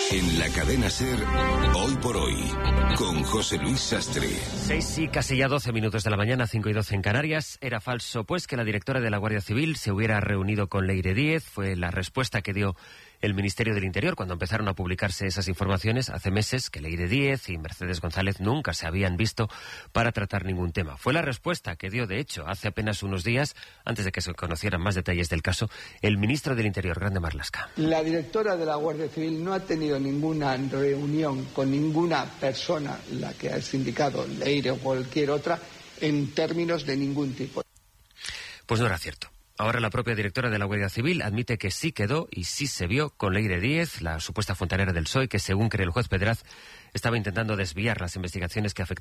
En la cadena SER, Hoy por Hoy, con José Luis Sastre. 6 y casi ya 12 minutos de la mañana, 5 y 12 en Canarias. Era falso, pues, que la directora de la Guardia Civil se hubiera reunido con Leire Díez. Fue la respuesta que dio el Ministerio del Interior cuando empezaron a publicarse esas informaciones hace meses, que Leire Díez y Mercedes González nunca se habían visto para tratar ningún tema. Fue la respuesta que dio, de hecho, hace apenas unos días, antes de que se conocieran más detalles del caso, el ministro del Interior, Grande Marlaska. La directora de la Guardia Civil no ha tenido ninguna reunión con ninguna persona, la que ha indicado Leire o cualquier otra, en términos de ningún tipo. Pues no era cierto. Ahora la propia directora de la Guardia Civil admite que sí quedó y sí se vio con Leire Díez, la supuesta fontanera del PSOE, que según cree el juez Pedraz, estaba intentando desviar las investigaciones que afectaban